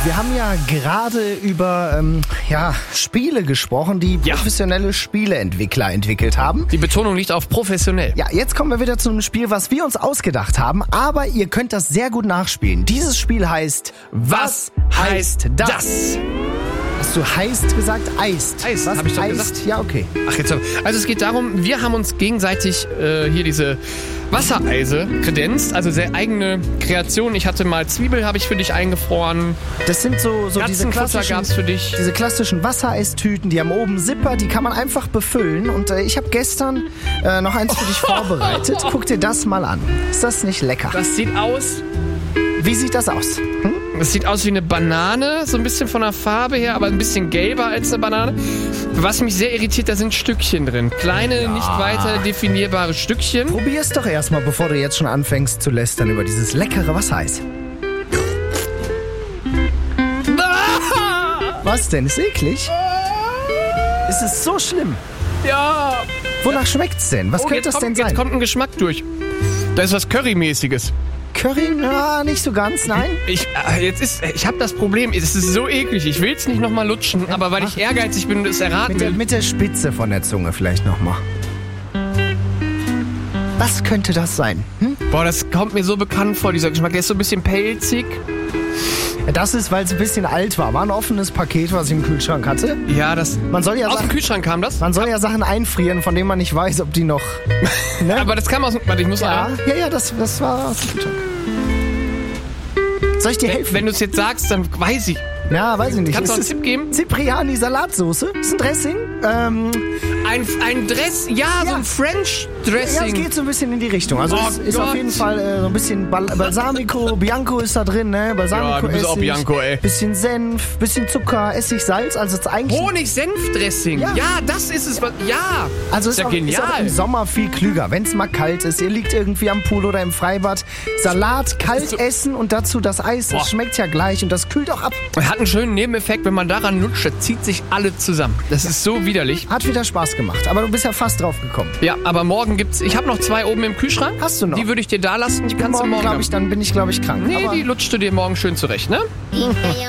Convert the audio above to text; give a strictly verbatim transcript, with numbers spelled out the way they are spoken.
Wir haben ja gerade über ähm, ja, Spiele gesprochen, die Ja. professionelle Spieleentwickler entwickelt haben. Die Betonung liegt auf professionell. Ja, jetzt kommen wir wieder zu einem Spiel, was wir uns ausgedacht haben, aber ihr könnt das sehr gut nachspielen. Dieses Spiel heißt Was heißt das? Hast du heißt gesagt? Eist. Eist, Was hab ich doch heißt? gesagt. Ja, okay. Ach, jetzt aber. Also es geht darum, wir haben uns gegenseitig äh, hier diese Wassereise kredenzt, also sehr eigene Kreation. Ich hatte mal Zwiebel, habe ich für dich eingefroren. Das sind so, so diese Katzenfutter klassischen, gab's für dich. diese klassischen Wassereistüten, die haben oben Zipper, die kann man einfach befüllen. Und äh, ich habe gestern äh, noch eins für dich vorbereitet. Guck dir das mal an. Ist das nicht lecker? Das sieht aus, Wie sieht das aus? Hm? das sieht aus wie eine Banane, so ein bisschen von der Farbe her, aber ein bisschen gelber als eine Banane. Was mich sehr irritiert, da sind Stückchen drin. Kleine, nicht weiter definierbare Stückchen. Probier's doch erstmal, bevor du jetzt schon anfängst zu lästern über dieses leckere Wassereis. Was denn? Ist eklig? Ist es so schlimm? Ja. Wonach schmeckt's denn? Was Oh, könnte jetzt das denn kommt, sein? Jetzt kommt ein Geschmack durch. Da ist was Currymäßiges. Curry? Na, nicht so ganz, nein. Ich, äh, jetzt ist, ich habe das Problem, es ist so eklig. Ich will es nicht nochmal lutschen, aber weil ich ehrgeizig bin und es erraten Mit der, will. mit der Spitze von der Zunge vielleicht nochmal. Was könnte das sein? Hm? Boah, das kommt mir so bekannt vor, dieser Geschmack. Der ist so ein bisschen pelzig. Das ist, weil es ein bisschen alt war. War ein offenes Paket, was ich im Kühlschrank hatte. Ja, das. Man soll ja, Aus dem Sachen, Kühlschrank kam das? man soll ja Sachen einfrieren, von denen man nicht weiß, ob die noch... Ne? Aber das kam aus dem. Warte, ich muss ja, mal. ja, ja, das, das war aus dem Kühlschrank. Soll ich dir helfen? Wenn du es jetzt sagst, dann weiß ich. Ja, weiß ich nicht. Kannst du Ist noch einen es Tipp geben? Cipriani Salatsoße? Ist ein Dressing. Ähm, Ein, ein Dress, ja, so Ja. ein French ja, Dressing. es geht so ein bisschen in die Richtung. Also Oh es ist Gott. auf jeden Fall äh, so ein bisschen Bal Balsamico, Bianco ist da drin, ne? Balsamico, Ja, du bist auch Essig, Bianco, ey. Bisschen Senf, bisschen Zucker, Essig, Salz. Also es ist eigentlich... Honig-Senf-Dressing. Ja. Ja. das ist es. was- Ja. Also ist ist, ja auch, ist auch genial. im Sommer viel klüger, wenn es mal kalt ist. Ihr liegt irgendwie am Pool oder im Freibad. Salat, kalt So- essen und dazu das Eis. Das Boah. schmeckt ja gleich und das kühlt auch ab. Hat einen schönen Nebeneffekt, wenn man daran lutscht, das zieht sich alle zusammen. Das ist so widerlich. Hat wieder Spaß gemacht, aber du bist ja fast drauf gekommen. Ja, aber morgen gibt's. Ich habe noch zwei oben im Kühlschrank. Hast du noch? Die würde ich dir da lassen. Die kannst du Morgen, morgen. glaube ich, dann bin ich, glaube ich, krank. Nee, aber die lutscht du dir morgen schön zurecht, ne? Eat